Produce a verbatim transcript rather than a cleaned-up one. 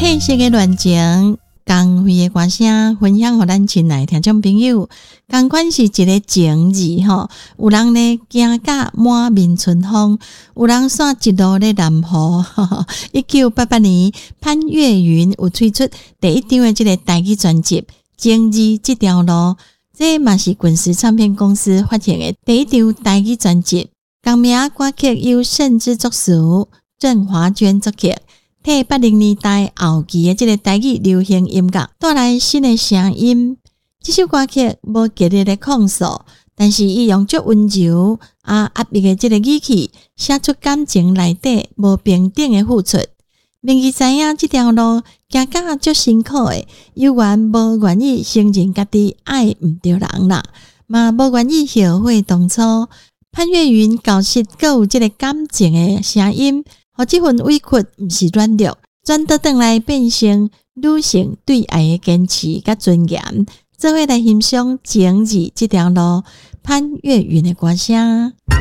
褪色的恋情，光辉的歌声分享给咱亲爱的听众朋友。同款是一个情字吼，有人呢行甲满面春风，有人散一路的南坡。一九八八年，潘越云有推出第一张的这个台语专辑《情字这条路》，这嘛是滚石唱片公司发行的第一张台语专辑。同名歌曲由盛之作词，郑华娟作曲。替八零年代后期的这个台语流行音乐带来新的声音。这首歌曲无激烈的控诉，但是伊用足温柔啊压抑的这个语气，写出感情内底无平等的付出。明记知影这条路行甲足辛苦的，有缘无愿意承认家己爱毋对人啦，嘛无愿意后悔当初。潘越云高实阁有这个感情的声音。互这份委屈毋是软弱，转倒转来变成女性对爱的坚持甲尊严，做伙来欣赏情字这条路，潘越云的歌声。